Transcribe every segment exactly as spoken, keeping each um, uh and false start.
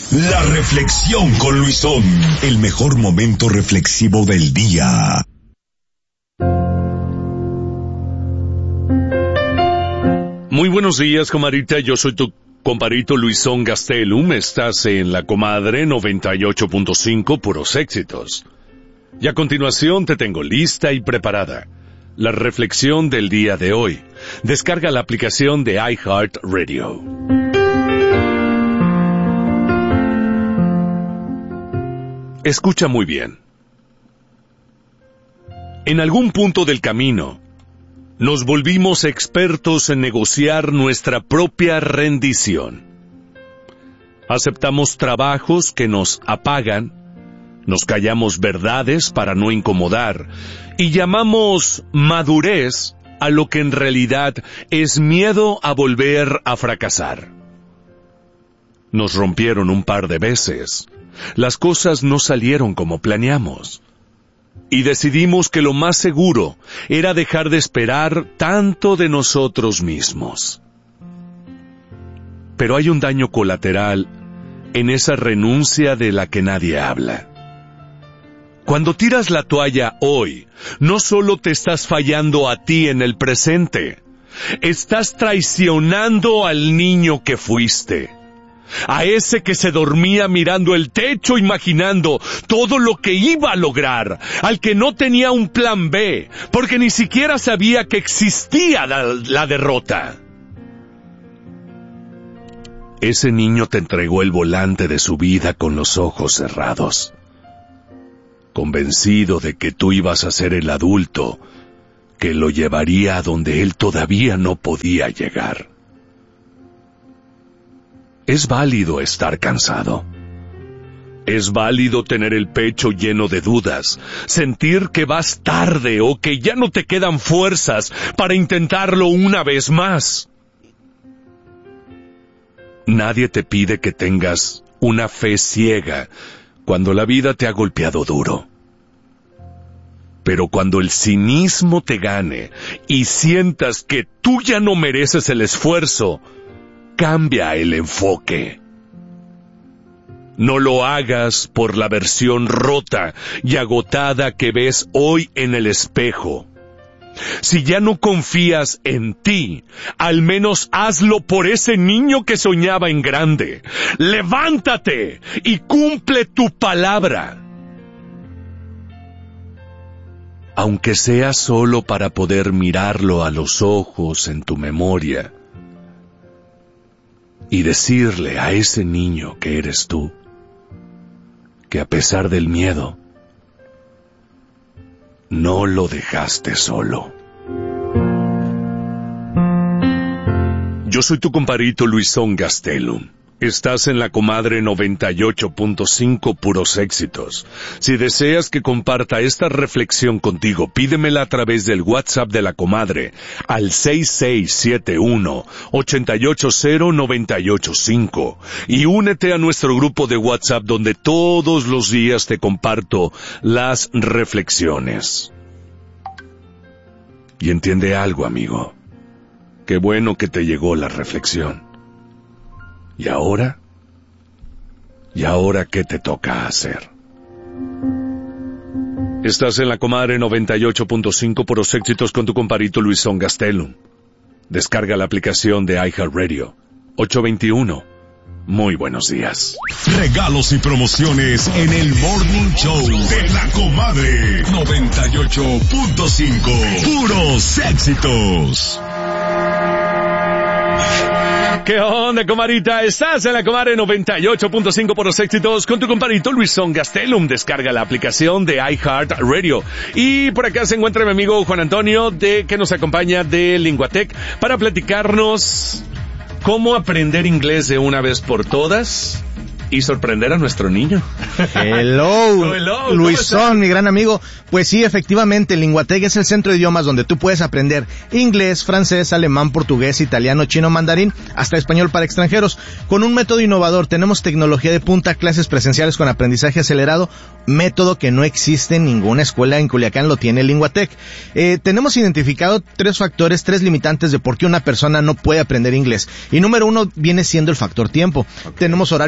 La reflexión con Luisón, el mejor momento reflexivo del día. Muy buenos días, comadrita. Yo soy tu compadrito Luisón Gastelum. Estás en La Comadre noventa y ocho punto cinco, puros éxitos. Y a continuación te tengo lista y preparada la reflexión del día de hoy. Descarga la aplicación de iHeartRadio. Escucha muy bien. En algún punto del camino, nos volvimos expertos en negociar nuestra propia rendición. Aceptamos trabajos que nos apagan, nos callamos verdades para no incomodar, y llamamos madurez a lo que en realidad es miedo a volver a fracasar. Nos rompieron un par de veces, las cosas no salieron como planeamos. Y decidimos que lo más seguro era dejar de esperar tanto de nosotros mismos. Pero hay un daño colateral en esa renuncia de la que nadie habla. Cuando tiras la toalla hoy, no solo te estás fallando a ti en el presente, estás traicionando al niño que fuiste. A ese que se dormía mirando el techo imaginando todo lo que iba a lograr, al que no tenía un plan B, porque ni siquiera sabía que existía la, la derrota. Ese niño te entregó el volante de su vida con los ojos cerrados, convencido de que tú ibas a ser el adulto que lo llevaría a donde él todavía no podía llegar. Es válido estar cansado. Es válido tener el pecho lleno de dudas, sentir que vas tarde o que ya no te quedan fuerzas para intentarlo una vez más. Nadie te pide que tengas una fe ciega cuando la vida te ha golpeado duro. Pero cuando el cinismo te gane y sientas que tú ya no mereces el esfuerzo, cambia el enfoque. No lo hagas por la versión rota y agotada que ves hoy en el espejo. Si ya no confías en ti, al menos hazlo por ese niño que soñaba en grande. ¡Levántate y cumple tu palabra! Aunque sea solo para poder mirarlo a los ojos en tu memoria, y decirle a ese niño que eres tú, que a pesar del miedo, no lo dejaste solo. Yo soy tu compadrito Luisón Gastelum. Estás en La Comadre noventa y ocho punto cinco, puros éxitos. Si deseas que comparta esta reflexión contigo, pídemela a través del WhatsApp de La Comadre al seis seis siete uno, ocho ocho cero, nueve ocho cinco y únete a nuestro grupo de WhatsApp donde todos los días te comparto las reflexiones. Y entiende algo, amigo. Qué bueno que te llegó la reflexión. ¿Y ahora? ¿Y ahora qué te toca hacer? Estás en La Comadre noventa y ocho punto cinco, puros éxitos con tu compadrito Luisón Gastelum. Descarga la aplicación de iHeartRadio. ocho veintiuno. Muy buenos días. Regalos y promociones en el Morning Show de La Comadre noventa y ocho punto cinco. Puros éxitos. ¿Qué onda, comadrita? Estás en La Comadre noventa y ocho punto cinco por los éxitos con tu compadrito Luisón Gastelum. Descarga la aplicación de iHeartRadio. Y por acá se encuentra mi amigo Juan Antonio, de que nos acompaña de Linguatec, para platicarnos cómo aprender inglés de una vez por todas y sorprender a nuestro niño. Hello, Hello Luisón, mi gran amigo. Pues sí, efectivamente, Linguatec es el centro de idiomas donde tú puedes aprender inglés, francés, alemán, portugués, italiano, chino, mandarín, hasta español para extranjeros. Con un método innovador, tenemos tecnología de punta, clases presenciales con aprendizaje acelerado, método que no existe en ninguna escuela en Culiacán, lo tiene Linguatec. Eh, tenemos identificado tres factores, tres limitantes de por qué una persona no puede aprender inglés. Y número uno viene siendo el factor tiempo. Okay. Tenemos horarios complicados,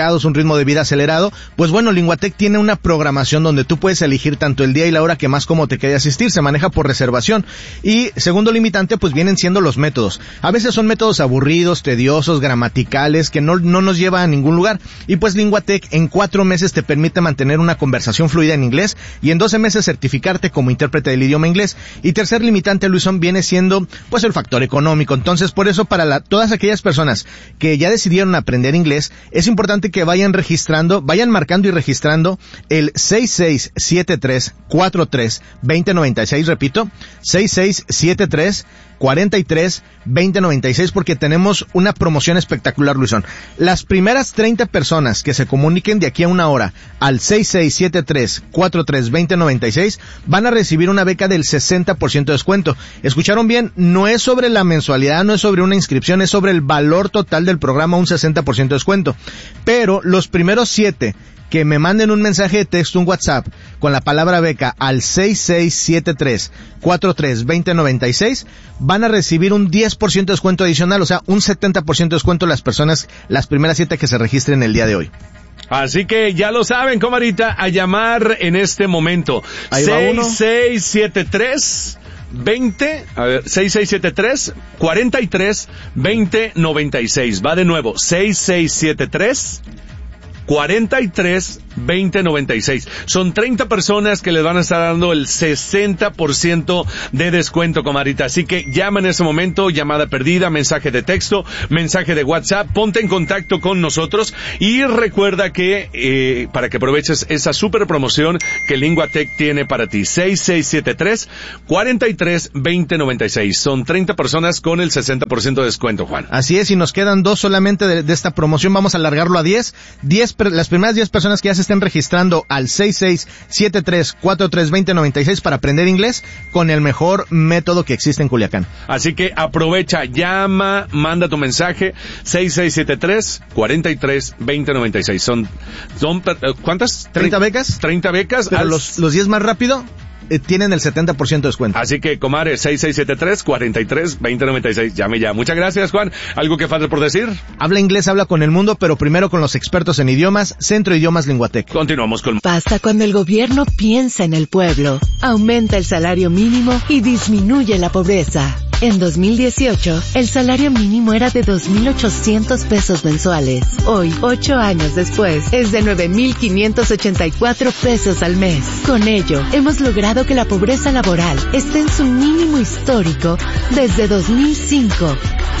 complicados, un ritmo de vida acelerado, pues bueno, Linguatec tiene una programación donde tú puedes elegir tanto el día y la hora que más cómodo te quede asistir, se maneja por reservación. Y segundo limitante, pues vienen siendo los métodos. A veces son métodos aburridos, tediosos, gramaticales, que no, no nos lleva a ningún lugar. Y pues Linguatec en cuatro meses te permite mantener una conversación fluida en inglés y en doce meses certificarte como intérprete del idioma inglés. Y tercer limitante, Luisón, viene siendo pues el factor económico. Entonces, por eso para la, todas aquellas personas que ya decidieron aprender inglés, es importante que vayan registrando, vayan marcando y registrando el seis seis siete tres cuatro tres dos cero nueve seis, repito, seis seis siete tres cuatro tres dos cero nueve seis, porque tenemos una promoción espectacular, Luisón. Las primeras treinta personas que se comuniquen de aquí a una hora al seis seis siete tres cuatro tres dos cero nueve seis van a recibir una beca del sesenta por ciento de descuento. ¿Escucharon bien? No es sobre la mensualidad, no es sobre una inscripción, es sobre el valor total del programa, un sesenta por ciento de descuento. Pero los primeros siete que me manden un mensaje de texto, un WhatsApp, con la palabra beca al seis seis siete tres cuatro tres dos cero nueve seis, van a recibir un diez por ciento de descuento adicional, o sea, un setenta por ciento de descuento las personas, las primeras siete que se registren el día de hoy. Así que ya lo saben, comadita, a llamar en este momento. Ahí va uno. seis seis siete tres veinte, a ver, seis seis siete tres cuatro tres dos cero nueve seis. Va de nuevo, seis seis siete tres cuatro tres dos cero nueve seis. Son treinta personas que les van a estar dando el sesenta por ciento de descuento, comadita. Así que llama en ese momento, llamada perdida, mensaje de texto, mensaje de WhatsApp, ponte en contacto con nosotros y recuerda que, eh, para que aproveches esa super promoción que Linguatec tiene para ti. seis seis siete tres cuatro tres dos cero nueve seis. Son treinta personas con el sesenta por ciento de descuento, Juan. Así es, y nos quedan dos solamente de, de esta promoción. Vamos a alargarlo a diez. diez, las primeras diez personas que ya se estén registrando al seis seis siete tres cuatro tres dos cero nueve seis para aprender inglés con el mejor método que existe en Culiacán. Así que aprovecha, llama, manda tu mensaje, seis seis siete tres cuatro tres dos cero nueve seis. Son, son, ¿cuántas? ¿treinta becas? treinta becas. Pero al... los, los diez más rápido eh, tienen el setenta por ciento de descuento. Así que, comadre, seis seis siete tres cuatro tres dos cero nueve seis. Llame ya. Muchas gracias, Juan. ¿Algo que falta por decir? Habla inglés, habla con el mundo, pero primero con los expertos en idiomas, Centro de Idiomas Linguatec. Continuamos con... Pasa cuando el gobierno piensa en el pueblo, aumenta el salario mínimo y disminuye la pobreza. En dos mil dieciocho, el salario mínimo era de dos mil ochocientos pesos mensuales. Hoy, ocho años después, es de nueve mil quinientos ochenta y cuatro pesos al mes. Con ello, hemos logrado que la pobreza laboral esté en su mínimo histórico desde dos mil cinco.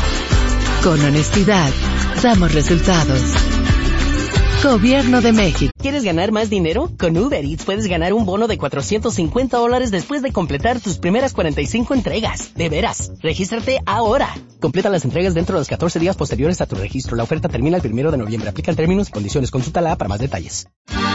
Con honestidad, damos resultados. Gobierno de México. ¿Quieres ganar más dinero? Con Uber Eats puedes ganar un bono de cuatrocientos cincuenta dólares después de completar tus primeras cuarenta y cinco entregas. De veras, regístrate ahora. Completa las entregas dentro de los catorce días posteriores a tu registro. La oferta termina el primero de noviembre. Aplican términos y condiciones. Consúltala para más detalles.